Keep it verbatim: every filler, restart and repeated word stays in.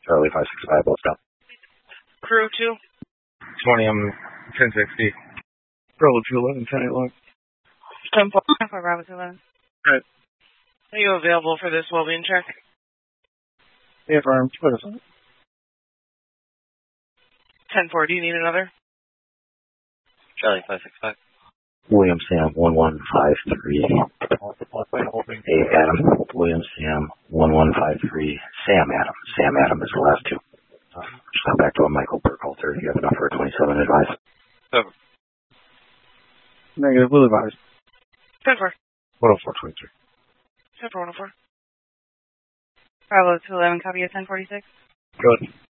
Charlie five six five, both down. Crew two. twenty, I'm ten sixty. Bravo two eleven, ten eight long. ten four. ten four, Bravo two eleven. Right. Are you available for this well-being check? Yeah, firm. Put us on it. ten four, do you need another? Charlie five six five. William Sam one one five three. Hey, Adam. William Sam one one five three. Sam Adam. Sam Adam is the last two. Just come back to a Michael Burkhalter. You have enough for a twenty-seven advice. Over. Negative, will advise. ten four. one oh four twenty-three. ten four, one oh four. Bravo two eleven, copy at ten forty-six. Good.